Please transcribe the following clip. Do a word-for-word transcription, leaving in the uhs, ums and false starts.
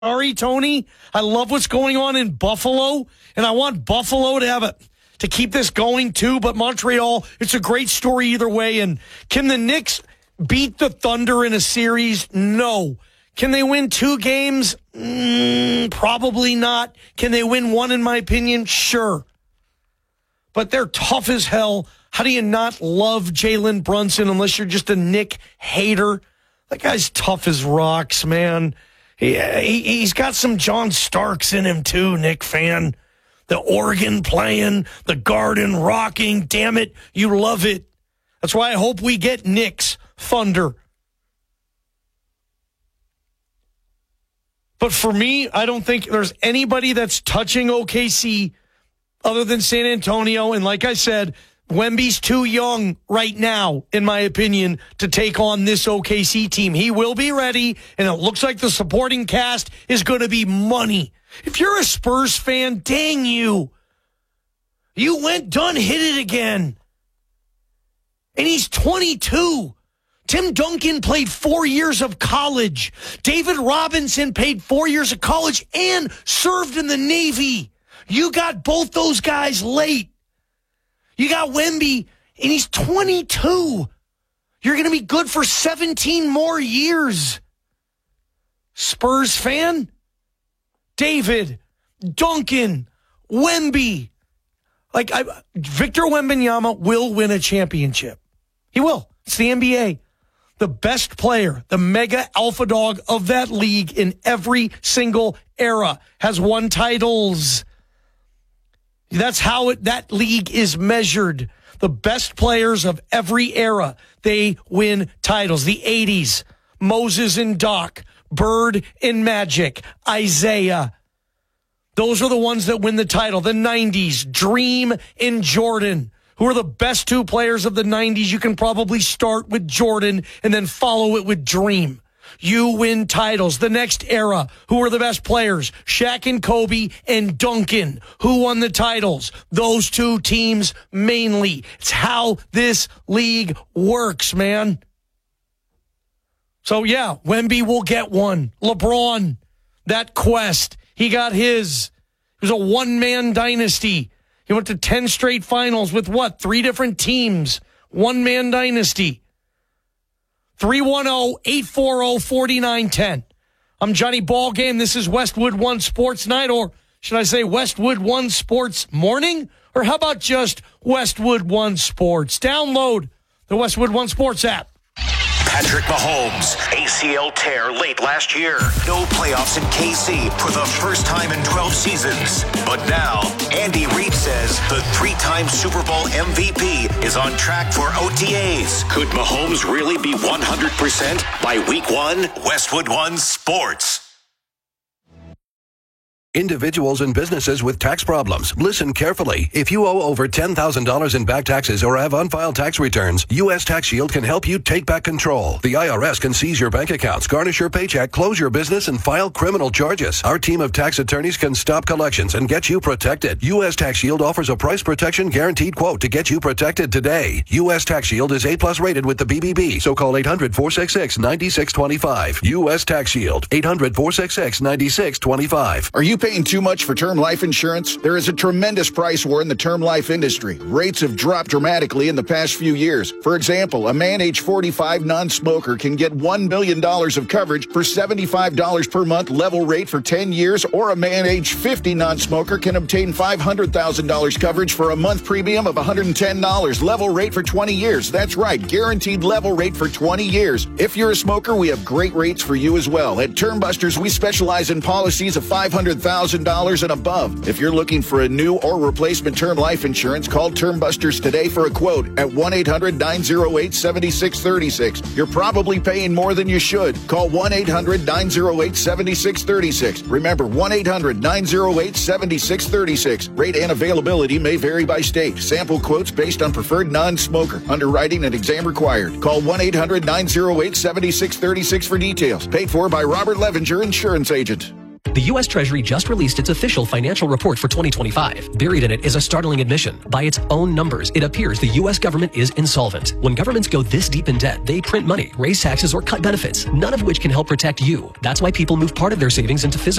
sorry, Tony. I love what's going on in Buffalo, and I want Buffalo to have a to keep this going too. But Montreal, it's a great story either way. And can the Knicks beat the Thunder in a series? No. Can they win two games? Mm, probably not. Can they win one, in my opinion? Sure. But they're tough as hell. How do you not love Jalen Brunson unless you're just a Knick hater? That guy's tough as rocks, man. He, he, he's got some John Starks in him too, Knick fan. The organ playing, the garden rocking. Damn it, you love it. That's why I hope we get Knicks Thunder. But for me, I don't think there's anybody that's touching O K C other than San Antonio. And like I said, Wemby's too young right now, in my opinion, to take on this O K C team. He will be ready, and it looks like the supporting cast is going to be money. If you're a Spurs fan, dang you. You went, done, hit it again. And he's twenty-two. Tim Duncan played four years of college. David Robinson paid four years of college and served in the Navy. You got both those guys late. You got Wemby, and he's twenty-two. You're going to be good for seventeen more years. Spurs fan? David, Duncan, Wemby. Like, I, Victor Wembanyama will win a championship. He will. It's the N B A. The best player, the mega alpha dog of that league in every single era has won titles. That's how it, that league is measured. The best players of every era, they win titles. The eighties, Moses and Doc, Bird and Magic, Isaiah. Those are the ones that win the title. The nineties, Dream and Jordan. Who are the best two players of the nineties? You can probably start with Jordan and then follow it with Dream. You win titles. The next era, who are the best players? Shaq and Kobe and Duncan. Who won the titles? Those two teams mainly. It's how this league works, man. So, yeah, Wemby will get one. LeBron, that quest, he got his. It was a one-man dynasty. He went to ten straight finals with what? Three different teams. One-man dynasty. three one zero, eight four zero, four nine one zero. I'm Johnny Ballgame. This is Westwood One Sports Night, or should I say Westwood One Sports Morning? Or how about just Westwood One Sports? Download the Westwood One Sports app. Patrick Mahomes, A C L tear late last year. No playoffs in K C for the first time in twelve seasons. But now, Andy Reid says the three-time Super Bowl M V P is on track for O T As. Could Mahomes really be one hundred percent by week one? Westwood One Sports. Individuals and businesses with tax problems. Listen carefully. If you owe over ten thousand dollars in back taxes or have unfiled tax returns, U S Tax Shield can help you take back control. The I R S can seize your bank accounts, garnish your paycheck, close your business, and file criminal charges. Our team of tax attorneys can stop collections and get you protected. U S Tax Shield offers a price protection guaranteed quote to get you protected today. U S Tax Shield is A plus rated with the B B B, so call eight hundred, four six six, nine six two five. U S Tax Shield, eight hundred, four six six, nine six two five. Are you paying too much for term life insurance? There is a tremendous price war in the term life industry. Rates have dropped dramatically in the past few years. For example, a man age forty-five non-smoker can get one million dollars of coverage for seventy-five dollars per month level rate for ten years, or a man age fifty non-smoker can obtain five hundred thousand dollars coverage for a month premium of one hundred ten dollars level rate for twenty years. That's right, guaranteed level rate for twenty years. If you're a smoker, we have great rates for you as well. At Term Busters, we specialize in policies of five hundred thousand dollars and above. If you're looking for a new or replacement term life insurance, call Term Busters today for a quote at one eight hundred, nine oh eight, seven six three six. You're probably paying more than you should. Call one eight hundred, nine oh eight, seven six three six. Remember, one eight hundred, nine oh eight, seven six three six. Rate and availability may vary by state. Sample quotes based on preferred non-smoker. Underwriting and exam required. Call one eight hundred, nine oh eight, seven six three six for details. Paid for by Robert Levinger, insurance agent. The U S Treasury just released its official financial report for twenty twenty-five. Buried in it is a startling admission. By its own numbers, it appears the U S government is insolvent. When governments go this deep in debt, they print money, raise taxes, or cut benefits, none of which can help protect you. That's why people move part of their savings into physical